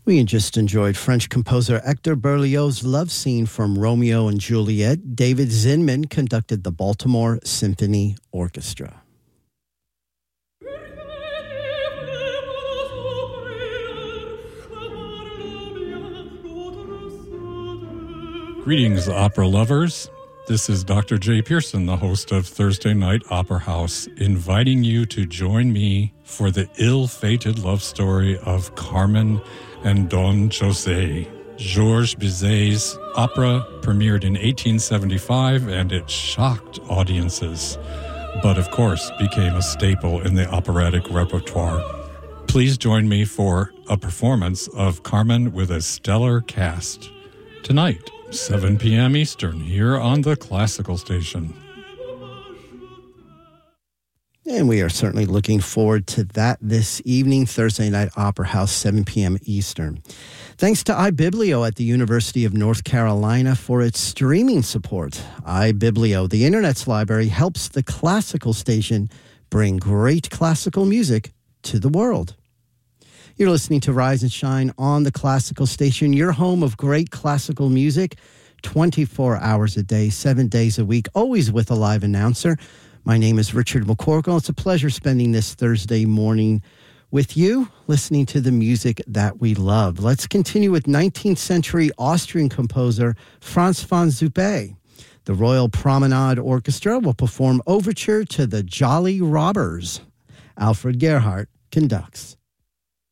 We just enjoyed French composer Hector Berlioz's love scene from Romeo and Juliet. David Zinman conducted the Baltimore Symphony Orchestra. Greetings, opera lovers. This is Dr. Jay Pearson, the host of Thursday Night Opera House, inviting you to join me for the ill-fated love story of Carmen and Don José. Georges Bizet's opera premiered in 1875, and it shocked audiences, but of course became a staple in the operatic repertoire. Please join me for a performance of Carmen with a stellar cast tonight, 7 p.m. Eastern, here on the Classical Station. And we are certainly looking forward to that this evening, Thursday Night Opera House, 7 p.m. Eastern. Thanks to iBiblio at the University of North Carolina for its streaming support. iBiblio, the Internet's library, helps the Classical Station bring great classical music to the world. You're listening to Rise and Shine on the Classical Station, your home of great classical music, 24 hours a day, 7 days a week, always with a live announcer. My name is Richard McCorkle. It's a pleasure spending this Thursday morning with you, listening to the music that we love. Let's continue with 19th century Austrian composer Franz von Zuppe. The Royal Promenade Orchestra will perform Overture to the Jolly Robbers. Alfred Gerhardt conducts.